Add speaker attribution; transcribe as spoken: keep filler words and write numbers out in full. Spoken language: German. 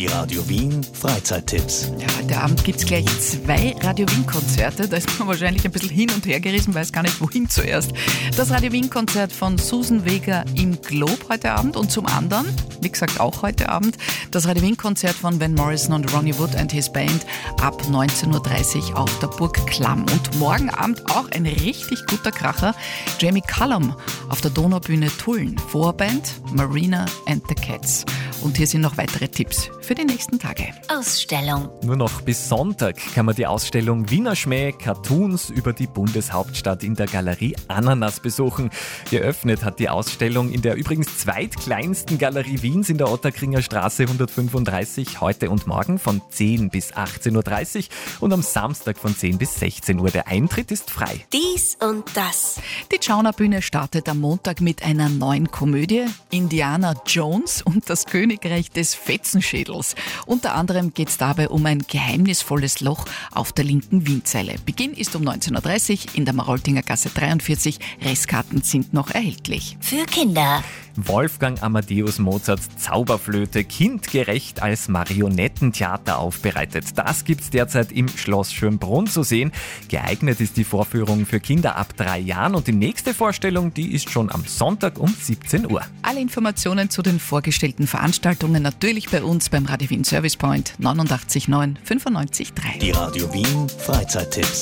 Speaker 1: Die Radio Wien Freizeittipps.
Speaker 2: Ja, heute Abend gibt es gleich zwei Radio Wien Konzerte. Da ist man wahrscheinlich ein bisschen hin und her gerissen, weiß gar nicht wohin zuerst. Das Radio Wien Konzert von Susan Vega im Globe heute Abend und zum anderen, wie gesagt auch heute Abend, das Radio Wien Konzert von Van Morrison und Ronnie Wood and his Band ab neunzehn Uhr dreißig auf der Burg Klamm. Und morgen Abend auch ein richtig guter Kracher. Jamie Cullum auf der Donaubühne Tulln. Vorband Marina and the Cats. Und hier sind noch weitere Tipps für die nächsten Tage.
Speaker 3: Ausstellung.
Speaker 4: Nur noch bis Sonntag kann man die Ausstellung Wiener Schmäh Cartoons über die Bundeshauptstadt in der Galerie Ananas besuchen. Geöffnet hat die Ausstellung in der übrigens zweitkleinsten Galerie Wiens in der Ottakringer Straße hundertfünfunddreißig heute und morgen von zehn bis achtzehn Uhr dreißig und am Samstag von zehn bis sechzehn Uhr. Der Eintritt ist frei.
Speaker 3: Dies und das.
Speaker 2: Die Tschauner-Bühne startet am Montag mit einer neuen Komödie, Indiana Jones und das Königreich des Fetzenschädels. Unter anderem geht es dabei um ein geheimnisvolles Loch auf der linken Wienzeile. Beginn ist um neunzehn Uhr dreißig in der Maroltinger Gasse dreiundvierzig. Restkarten sind noch erhältlich.
Speaker 3: Für Kinder.
Speaker 4: Wolfgang Amadeus Mozarts Zauberflöte kindgerecht als Marionettentheater aufbereitet. Das gibt's derzeit im Schloss Schönbrunn zu sehen. Geeignet ist die Vorführung für Kinder ab drei Jahren und die nächste Vorstellung, die ist schon am Sonntag um siebzehn Uhr.
Speaker 2: Alle Informationen zu den vorgestellten Veranstaltungen natürlich bei uns beim Radio Wien Service Point neunundachtzig neun fünfundneunzig drei.
Speaker 1: Die Radio Wien Freizeittipps.